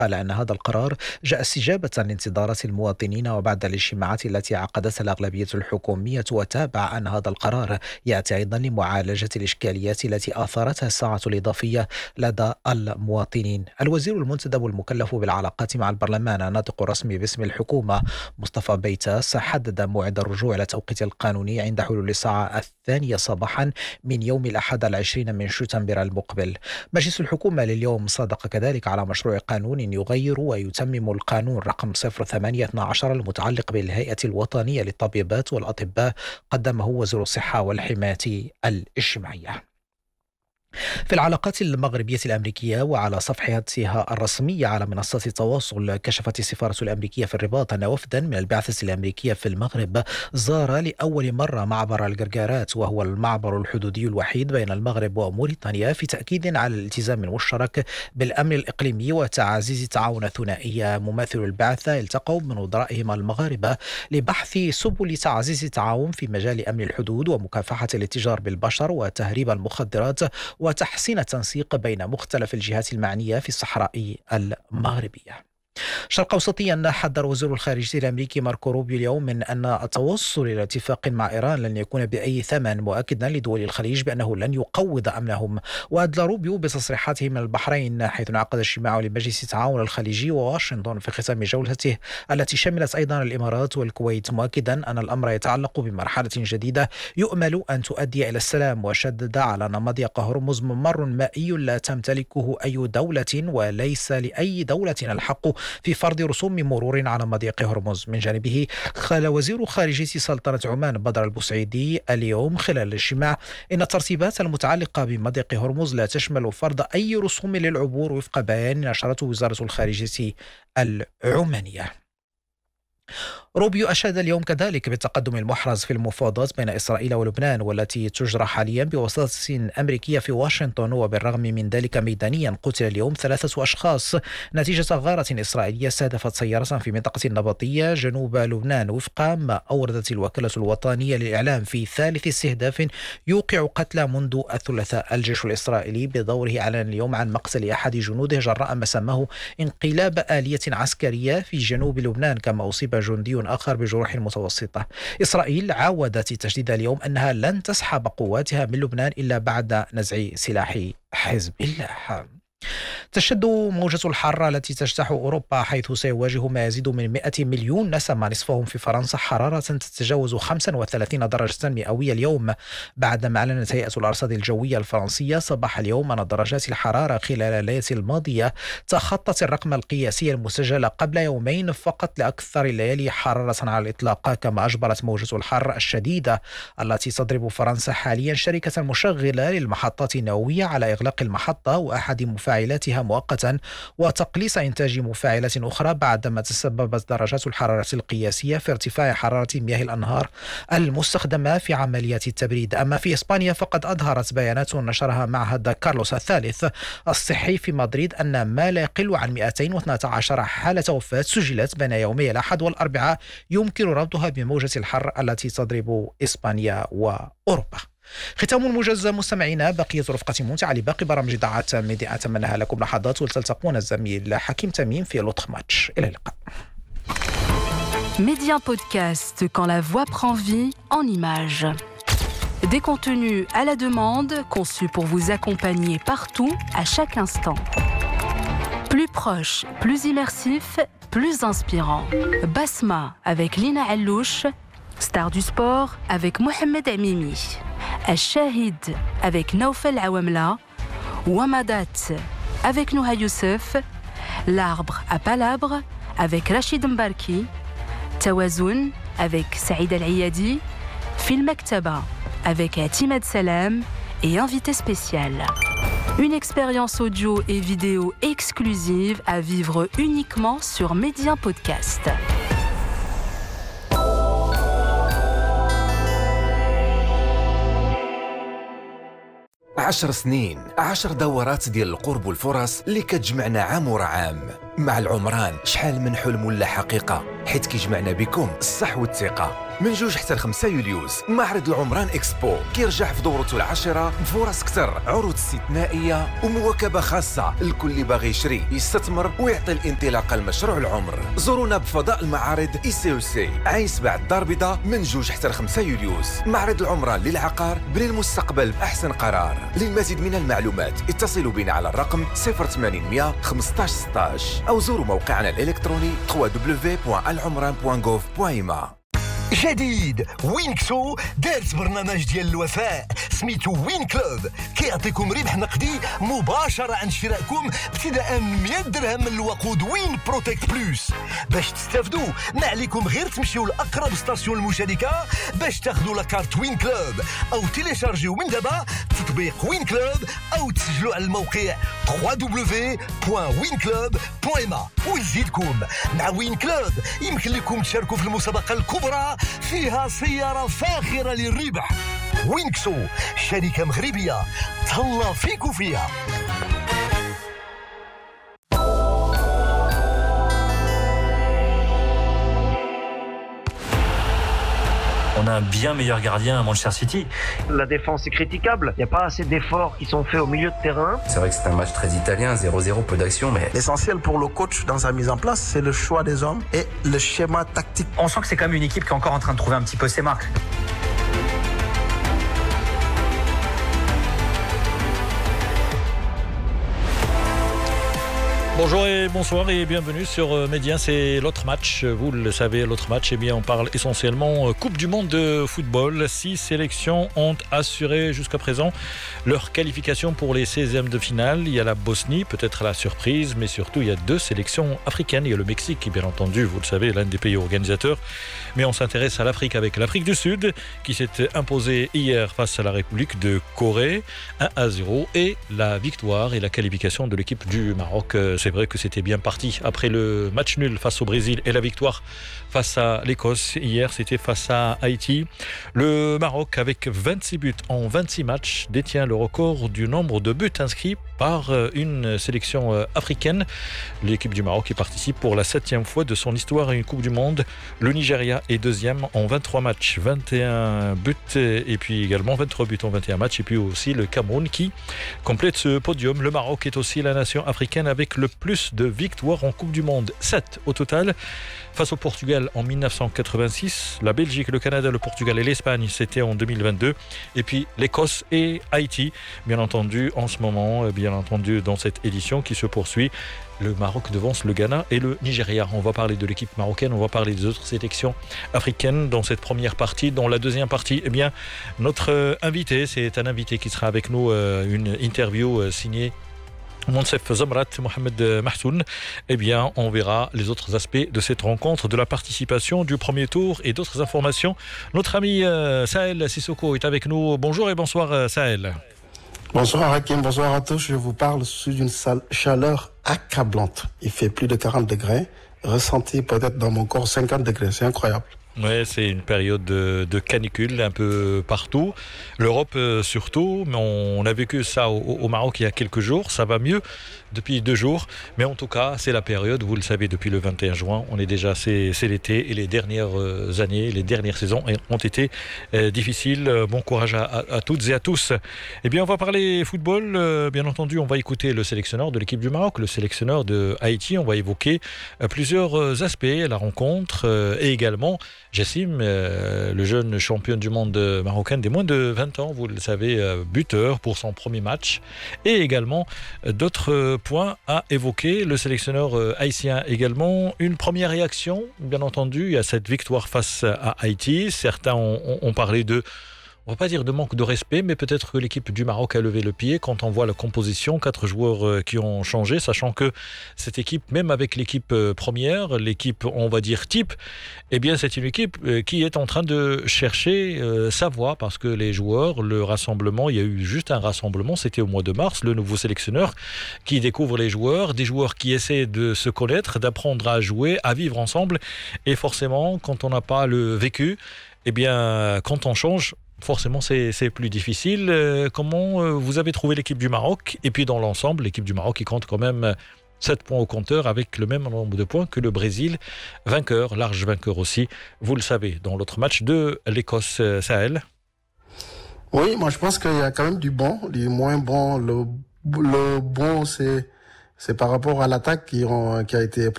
قال أن هذا القرار جاء استجابة لانتظارات المواطنين وبعد الاجتماعات التي عقدتها الأغلبية الحكومية. وتابع أن هذا القرار يأتي أيضا لمعالجة الإشكاليات التي أثارتها الساعة الإضافية لدى المواطنين. الوزير المنتدب المكلف بالعلاقات مع البرلمان الناطق الرسمي باسم الحكومة مصطفى بيتاس حدد موعد الرجوع إلى التوقيت القانوني عند حلول الساعة 2 صباحا من يوم الأحد 20 من شتنبر المقبل. مجلس الحكومة لليوم صادق كذلك على مشروع قانون يغير ويتمم القانون رقم 0812 المتعلق بالهيئة الوطنية للطبيبات والأطباء، قدمه وزير الصحة والحماية الاجتماعية. في العلاقات المغربية الأمريكية وعلى صفحتها الرسمية على منصات التواصل، كشفت السفارة الأمريكية في الرباط أن وفدا من البعثة الأمريكية في المغرب زار لأول مرة معبر الجرجارات، وهو المعبر الحدودي الوحيد بين المغرب وموريتانيا، في تأكيد على الالتزام المشترك بالأمن الإقليمي وتعزيز التعاون الثنائي. ممثل البعثة التقوا بنظرائهم المغاربة لبحث سبل تعزيز التعاون في مجال أمن الحدود ومكافحة الاتجار بالبشر وتهريب المخدرات وتحسين التنسيق بين مختلف الجهات المعنية في الصحراء المغربية. شرق أوسطيا، حذر وزير الخارجية الأمريكي ماركو روبيو اليوم من أن التوصل إلى اتفاق مع إيران لن يكون بأي ثمن، مؤكدا لدول الخليج بأنه لن يقوض أمنهم. وأدلى روبيو بتصريحاته من البحرين حيث انعقد اجتماع لمجلس التعاون الخليجي وواشنطن في ختام جولته التي شملت أيضا الإمارات والكويت، مؤكدا أن الأمر يتعلق بمرحلة جديدة يؤمل أن تؤدي إلى السلام. وشدد على أن مضيق هرمز ممر مائي لا تمتلكه أي دولة وليس لأي دولة الحق في فرض رسوم مرور على مضيق هرمز. من جانبه، قال وزير خارجية سلطنة عمان بدر البوسعيدي اليوم خلال الاجتماع إن الترتيبات المتعلقة بمضيق هرمز لا تشمل فرض أي رسوم للعبور وفق بيان نشرته وزارة الخارجية العمانية. روبيو أشاد اليوم كذلك بالتقدم المحرز في المفاوضات بين إسرائيل ولبنان والتي تجرى حاليا بواسطة أمريكية في واشنطن. وبالرغم من ذلك ميدانيا، قتل اليوم 3 أشخاص نتيجة غارة إسرائيلية استهدفت سيارة في منطقة النبطية جنوب لبنان، وفق ما أوردت الوكالة الوطنية للإعلام في ثالث استهداف يوقع قتلى منذ الثلاثاء. الجيش الإسرائيلي بدوره أعلن اليوم عن مقتل أحد جنوده جراء ما سماه انقلاب آلية عسكرية في جنوب لبنان، كما أصيب جندي آخر بجروح متوسطة. إسرائيل عاودت التجديد اليوم أنها لن تسحب قواتها من لبنان إلا بعد نزع سلاح حزب الله. تشتد موجة الحر التي تجتاح أوروبا، حيث سيواجه ما يزيد من 100 مليون نسمة نصفهم في فرنسا حرارة تتجاوز 35 درجة مئوية اليوم، بعدما أعلنت هيئة الأرصاد الجوية الفرنسية صباح اليوم أن درجات الحرارة خلال الليلة الماضية تخطت الرقم القياسي المسجل قبل يومين فقط لأكثر الليالي حرارة على الإطلاق. كما أجبرت موجة الحر الشديدة التي تضرب فرنسا حاليا شركة مشغلة للمحطات النووية على إغلاق المحطة وأحد مفاعلاتها مؤقتا وتقليص إنتاج مفاعلات أخرى، بعدما تسببت درجات الحرارة القياسية في ارتفاع حرارة مياه الأنهار المستخدمة في عمليات التبريد. أما في إسبانيا، فقد أظهرت بيانات نشرها معهد كارلوس الثالث الصحي في مدريد أن ما لا يقل عن 212 حالة وفاة سجلت بين يومي الأحد والأربعاء يمكن ربطها بموجة الحر التي تضرب إسبانيا وأوروبا. ختام الموجز مستمعينا، بقية رفقة ممتعة لباقي برامج إذاعة ميديا أتمنىها لكم لحظات، وتلتقون الزميل حكيم تميم في لوتر ماتش. إلى اللقاء. Média Podcast, quand la voix prend vie en images. Des contenus à la demande, conçus pour vous accompagner partout, à chaque instant. Plus proche, plus immersif, plus inspirant. Basma avec Lina Allouche, star du sport avec Mohamed Amimi. Al-Shahid avec Naoufel Awamla. Wamadat avec Nouha Youssef. L'arbre à palabre avec Rachid Mbarki. Tawazoun avec Saïd Al-Ayadi. Film Maktaba avec Timad Salam et invité spécial. Une expérience audio et vidéo exclusive à vivre uniquement sur Média Podcast. 10 سنين، 10 دورات ديال القرب والفرص اللي كتجمعنا عام ورا عام. مع العمران شحال من حلم ولا حقيقة حيت كيجمعنا بكم الصح والثقة. من 2 حتى 5 يوليوز معرض العمران إكسبو كيرجع في دورته العاشرة بفرص كتر، عروض استثنائية ومواكبة خاصة لكل اللي باغي يشري يستثمر ويعطي الانطلاقة لمشروع العمر. زورونا بفضاء المعارض ICOC عين سبع الدار البيضاء من 2 حتى 5 يوليوز. معرض العمران للعقار، بني المستقبل بأحسن قرار. للمزيد من المعلومات اتصلوا بنا على الرقم 0800 15 16 أو زوروا موقعنا الإلكتروني www.alomran.gov.ma. جديد وينكسو دارت برنامج ديال الوفاء سميتو وين كلوب، كيعطيكم ربح نقدي مباشرة عند شرائكم ابتداء من 100 درهم من الوقود وين بروتكت بلوس. باش تستافدوا ما عليكم غير تمشيو لأقرب ستاسيون المشاركة باش تاخذوا لاكارت وين كلوب، أو تيليشارجيو من دابا تطبيق وين كلوب، أو تسجلوا على الموقع www.winclub.ma. ونزيدكم مع وين كلوب يمكن لكم تشاركوا في المسابقة الكبرى فيها سيارة فاخرة للربح. وينكسو شركة مغربية تهلا فيكو فيها. On a un bien meilleur gardien à Manchester City. La défense est critiquable. Il n'y a pas assez d'efforts qui sont faits au milieu de terrain. C'est vrai que c'est un match très italien, 0-0, peu d'action, mais... L'essentiel pour le coach dans sa mise en place, c'est le choix des hommes et le schéma tactique. On sent que c'est quand même une équipe qui est encore en train de trouver un petit peu ses marques. Bonjour et bonsoir et bienvenue sur Média, c'est l'autre match. Vous le savez, l'autre match, eh bien, on parle essentiellement Coupe du Monde de football. 6 sélections ont assuré jusqu'à présent leur qualification pour les 16e de finale. Il y a la Bosnie, peut-être la surprise, mais surtout il y a 2 sélections africaines. Il y a le Mexique qui, bien entendu, vous le savez, l'un des pays organisateurs. Mais on s'intéresse à l'Afrique avec l'Afrique du Sud qui s'est imposée hier face à la République de Corée 1-0 et la victoire et la qualification de l'équipe du Maroc. C'est vrai que c'était bien parti après le match nul face au Brésil et la victoire face à l'Écosse. Hier, c'était face à Haïti. Le Maroc, avec 26 buts en 26 matchs, détient le record du nombre de buts inscrits par une sélection africaine. L'équipe du Maroc y participe pour la 7e fois de son histoire à une Coupe du Monde. Le Nigeria est 2e en 23 matchs, 21 buts et puis également 23 buts en 21 matchs. Et puis aussi le Cameroun qui complète ce podium. Le Maroc est aussi la nation africaine avec le plus de victoires en Coupe du Monde, 7 au total. Face au Portugal en 1986, la Belgique, le Canada, le Portugal et l'Espagne, c'était en 2022. Et puis l'Écosse et Haïti, bien entendu, en ce moment, bien entendu, dans cette édition qui se poursuit. Le Maroc devance le Ghana et le Nigeria. On va parler de l'équipe marocaine, on va parler des autres sélections africaines dans cette première partie. Dans la deuxième partie, eh bien, notre invité, c'est un invité qui sera avec nous, une interview signée Monsef Zamrat, Mohamed Mahsoun. Eh bien, on verra les autres aspects de cette rencontre, de la participation, du premier tour et d'autres informations. Notre ami Sahel Sissoko est avec nous. Bonjour et bonsoir Sahel. Bonsoir Hakim, bonsoir à tous. Je vous parle sous une chaleur accablante. Il fait plus de 40 degrés. Ressenti peut-être dans mon corps 50 degrés. C'est incroyable. Oui, c'est une période de canicule un peu partout. L'Europe surtout, mais on a vécu ça au Maroc il y a quelques jours. Ça va mieux depuis 2 jours. Mais en tout cas, c'est la période, vous le savez, depuis le 21 juin. On est déjà, c'est l'été et les dernières années, les dernières saisons ont été difficiles. Bon courage à toutes et à tous. Eh bien, on va parler football. Bien entendu, on va écouter le sélectionneur de l'équipe du Maroc, le sélectionneur de Haïti. On va évoquer plusieurs aspects, la rencontre et également Jassim, le jeune champion du monde marocain des moins de 20 ans, vous le savez, buteur pour son premier match. Et également d'autres points à évoquer. Le sélectionneur haïtien également. Une première réaction, bien entendu, à cette victoire face à Haïti. Certains ont parlé de... On ne va pas dire de manque de respect, mais peut-être que l'équipe du Maroc a levé le pied quand on voit la composition, 4 joueurs qui ont changé, sachant que cette équipe, même avec l'équipe première, l'équipe, on va dire type, eh bien c'est une équipe qui est en train de chercher sa voie, parce que les joueurs, le rassemblement, il y a eu juste un rassemblement, c'était au mois de mars, le nouveau sélectionneur qui découvre les joueurs, des joueurs qui essaient de se connaître, d'apprendre à jouer, à vivre ensemble, et forcément, quand on n'a pas le vécu, eh bien quand on change, forcément, c'est plus difficile. Comment vous avez trouvé l'équipe du Maroc? Et puis, dans l'ensemble, l'équipe du Maroc qui compte quand même 7 points au compteur avec le même nombre de points que le Brésil, vainqueur, large vainqueur aussi, vous le savez, dans l'autre match de l'Écosse. Sahel. Oui, moi je pense qu'il y a quand même du bon, du moins bon. Le bon, c'est par rapport à l'attaque qui a été